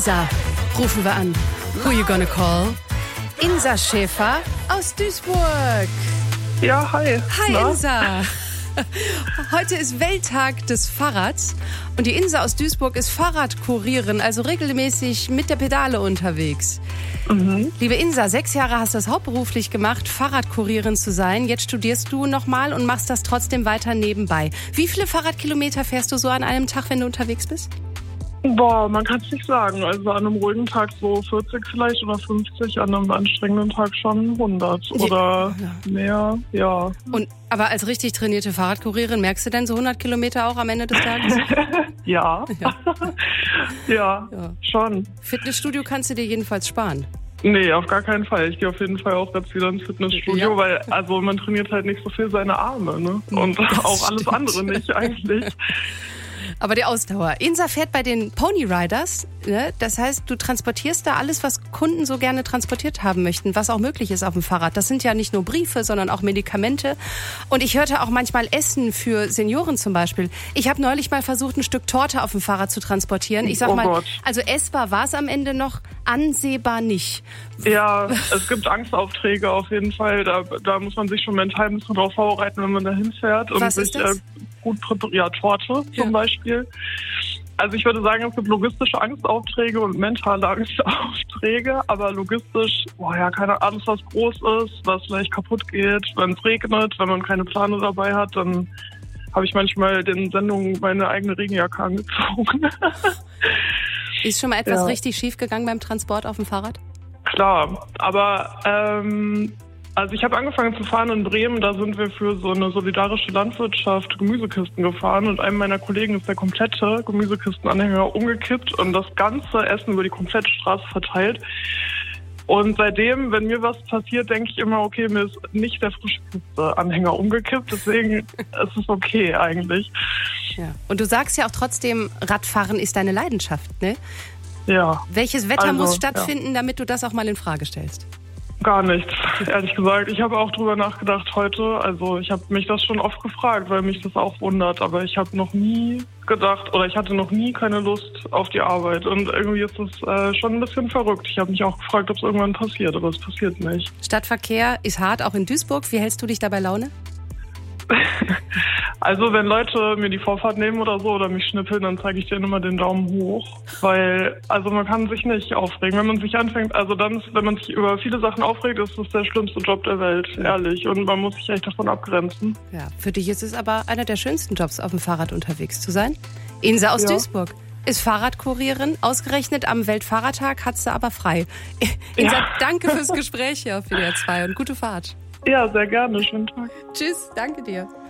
Insa rufen wir an. Who you gonna call? Insa Schäfer aus Duisburg. Ja, hi. Hi, na? Insa. Heute ist Welttag des Fahrrads und die Insa aus Duisburg ist Fahrradkurierin, also regelmäßig mit der Pedale unterwegs. Liebe Insa, 6 Jahre hast du das hauptberuflich gemacht, Fahrradkurierin zu sein. Jetzt studierst du nochmal und machst das trotzdem weiter nebenbei. Wie viele Fahrradkilometer fährst du so an einem Tag, wenn du unterwegs bist? Boah, man kann es nicht sagen. Also an einem ruhigen Tag so 40 vielleicht oder 50, an einem anstrengenden Tag schon 100 oder mehr, ja. Aber als richtig trainierte Fahrradkurierin merkst du denn so 100 Kilometer auch am Ende des Tages? Ja. Ja, schon. Fitnessstudio kannst du dir jedenfalls sparen. Nee, auf gar keinen Fall. Ich gehe auf jeden Fall auch jetzt wieder ins Fitnessstudio, weil also man trainiert halt nicht so viel seine Arme, ne? Und auch alles andere nicht eigentlich. Aber die Ausdauer. Insa fährt bei den Pony Riders, ne? Das heißt, du transportierst da alles, was Kunden so gerne transportiert haben möchten, was auch möglich ist auf dem Fahrrad. Das sind ja nicht nur Briefe, sondern auch Medikamente. Und ich hörte auch manchmal Essen für Senioren zum Beispiel. Ich habe neulich mal versucht, ein Stück Torte auf dem Fahrrad zu transportieren. Ich sag mal, also essbar war es am Ende noch, ansehbar nicht. Ja, es gibt Angstaufträge auf jeden Fall. Da muss man sich schon mental ein bisschen drauf vorbereiten, wenn man da hinfährt. Und was ist das? Gut präpariert, Torte zum Beispiel. Also ich würde sagen, es gibt logistische Angstaufträge und mentale Angstaufträge, aber logistisch, keine Ahnung, alles was groß ist, was vielleicht kaputt geht, wenn es regnet, wenn man keine Plane dabei hat, dann habe ich manchmal den Sendungen meine eigene Regenjacke angezogen. Ist schon mal etwas richtig schief gegangen beim Transport auf dem Fahrrad? Klar, aber also ich habe angefangen zu fahren in Bremen, da sind wir für so eine solidarische Landwirtschaft Gemüsekisten gefahren und einem meiner Kollegen ist der komplette Gemüsekistenanhänger umgekippt und das ganze Essen über die komplette Straße verteilt. Und seitdem, wenn mir was passiert, denke ich immer, okay, mir ist nicht der Frischkistenanhänger umgekippt, deswegen ist es okay eigentlich. Ja. Und du sagst ja auch trotzdem, Radfahren ist deine Leidenschaft, ne? Ja. Welches Wetter muss stattfinden, damit du das auch mal in Frage stellst? Gar nichts, ehrlich gesagt. Ich habe auch drüber nachgedacht heute. Also ich habe mich das schon oft gefragt, weil mich das auch wundert. Aber ich habe noch nie gedacht oder ich hatte noch nie keine Lust auf die Arbeit. Und irgendwie ist es schon ein bisschen verrückt. Ich habe mich auch gefragt, ob es irgendwann passiert, aber es passiert nicht. Stadtverkehr ist hart, auch in Duisburg. Wie hältst du dich da bei Laune? Also wenn Leute mir die Vorfahrt nehmen oder so oder mich schnippeln, dann zeige ich denen immer den Daumen hoch, weil also man kann sich nicht aufregen. Wenn man sich anfängt, also dann, wenn man sich über viele Sachen aufregt, ist das der schlimmste Job der Welt, ehrlich. Und man muss sich echt davon abgrenzen. Ja, für dich ist es aber einer der schönsten Jobs, auf dem Fahrrad unterwegs zu sein. Insa aus Duisburg ist Fahrradkurierin. Ausgerechnet am Weltfahrradtag hat sie aber frei. Insa, danke fürs Gespräch hier auf WDR 2 und gute Fahrt. Ja, sehr gerne. Schönen Tag. Tschüss, danke dir.